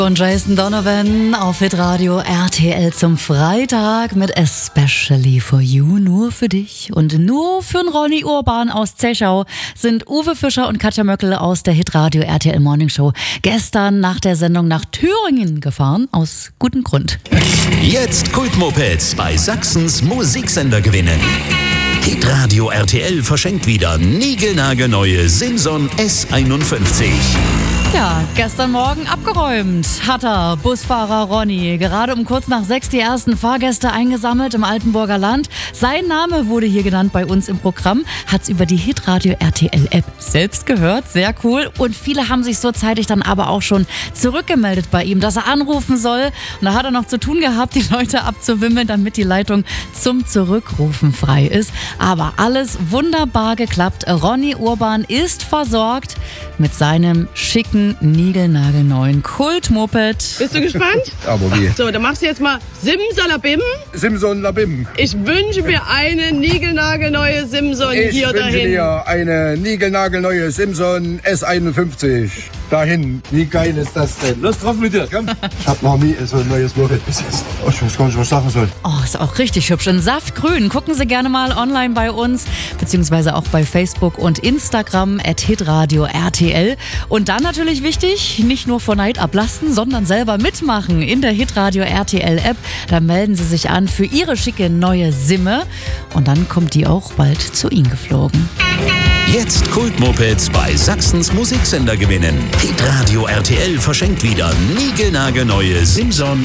Und Jason Donovan auf Hitradio RTL zum Freitag mit Especially for You, nur für dich und nur für Ronny Urban aus Zechau sind Uwe Fischer und Katja Möckel aus der Hitradio RTL Morning Show gestern nach der Sendung nach Thüringen gefahren, aus gutem Grund. Jetzt Kultmopeds bei Sachsens Musiksender gewinnen. Hitradio RTL verschenkt wieder niegelnagelneue Simson S51. Ja, gestern Morgen abgeräumt hat er, Busfahrer Ronny. Gerade um kurz nach 6 die ersten Fahrgäste eingesammelt im Altenburger Land. Sein Name wurde hier genannt bei uns im Programm. Hat's über die Hitradio RTL App selbst gehört. Sehr cool. Und viele haben sich so zeitig dann aber auch schon zurückgemeldet bei ihm, dass er anrufen soll. Und da hat er noch zu tun gehabt, die Leute abzuwimmeln, damit die Leitung zum Zurückrufen frei ist. Aber alles wunderbar geklappt. Ronny Urban ist versorgt mit seinem schicken, niegelnagelneuen Kultmoped. Bist du gespannt? Aber wie? So, dann machst du jetzt mal Simsalabim. Simson-Labim. Ich wünsche mir eine niegelnagelneue Simson hier Ich wünsche dahin. dir eine niegelnagelneue Simson S51. Dahin. Wie geil ist das denn? Los drauf mit dir, komm. Ich hab noch nie so ein neues Moped bis jetzt. Oh, ich weiß gar nicht, was ich sagen soll. Oh, ist auch richtig hübsch. In Saftgrün. Gucken Sie gerne mal online bei uns, beziehungsweise auch bei Facebook und Instagram @hitradio RTL. Und dann natürlich wichtig, nicht nur vor Neid ablassen, sondern selber mitmachen in der Hitradio RTL App. Da melden Sie sich an für Ihre schicke neue Simme und dann kommt die auch bald zu Ihnen geflogen. Jetzt Kultmopeds bei Sachsens Musiksender gewinnen. Hitradio RTL verschenkt wieder niegelnagelneue Simson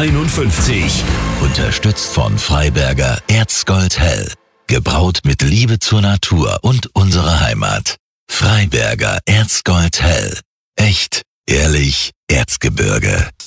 S51. Unterstützt von Freiberger Erzgold Hell. Gebraut mit Liebe zur Natur und unserer Heimat. Freiberger Erzgold Hell. Echt, ehrlich, Erzgebirge.